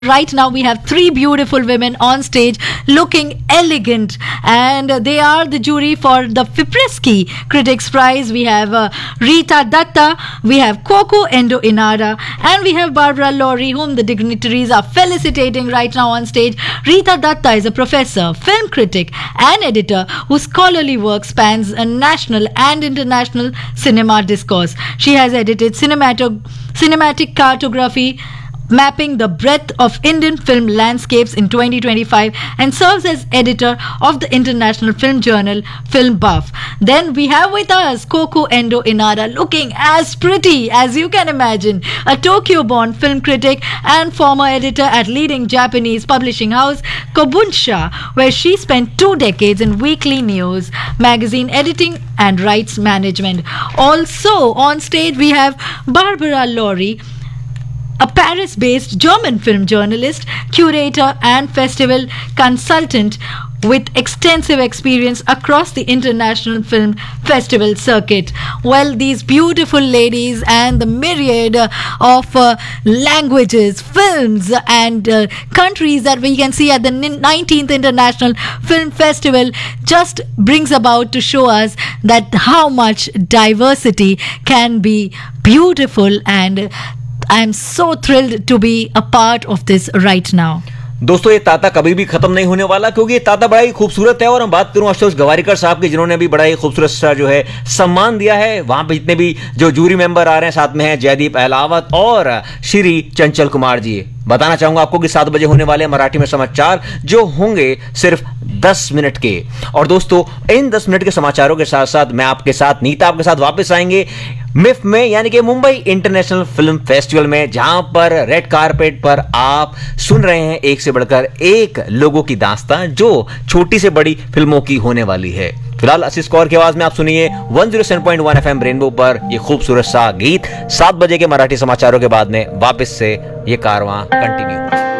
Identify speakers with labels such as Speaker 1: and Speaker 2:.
Speaker 1: Right now we have three beautiful women on stage looking elegant, and they are the jury for the Fipresci Critics Prize. We have Rita Datta, we have Coco Endo Inara, and we have Barbara Laurie, whom the dignitaries are felicitating right now on stage. Rita Datta is a professor, film critic and editor whose scholarly work spans a national and international cinema discourse. She has edited cinematic cartography mapping the breadth of Indian film landscapes in 2025 and serves as editor of the international film journal Film Buff. Then we have with us Coco Endo Inara, looking as pretty as you can imagine, a Tokyo-born film critic and former editor at leading Japanese publishing house Kobunsha, where she spent 2 decades in weekly news, magazine editing and rights management. Also on stage we have Barbara Laurie, a Paris-based German film journalist, curator and festival consultant with extensive experience across the international film festival circuit. Well, these beautiful ladies and the myriad of languages, films and countries that we can see at the 19th International Film Festival just brings about to show us that how much diversity can be beautiful, and I'm so thrilled to be a part of this right now.
Speaker 2: दोस्तों, ये ताता कभी भी खत्म नहीं होने वाला, क्योंकि ये ताता बड़ा ही खूबसूरत है। और मैं बात करूं आशुतोष गवारीकर साहब की, जिन्होंने भी बड़ा ही खूबसूरत सा जो है सम्मान दिया है। वहां पे जितने भी जो जूरी मेंबर आ रहे हैं, साथ में है जयदीप अहलावत और श्री चंचल कुमार जी। बताना चाहूंगा आपको कि 7 बजे होने वाले मराठी में समाचार जो होंगे सिर्फ 10 मिनट के। और दोस्तों, इन 10 मिनट के समाचारों के साथ साथ मैं आपके साथ, नीता आपके साथ वापस आएंगे मिफ में, यानी कि मुंबई इंटरनेशनल फिल्म फेस्टिवल में, जहां पर रेड कारपेट पर आप सुन रहे हैं एक से बढ़कर एक लोगों की दास्तां जो छोटी से बड़ी फिल्मों की होने वाली है। फिलहाल आशीष कौर की आवाज में आप सुनिए 107.1 FM रेनबो पर ये खूबसूरत सा गीत। 7 बजे के मराठी समाचारों के बाद में वापस से ये कारवां कंटिन्यू।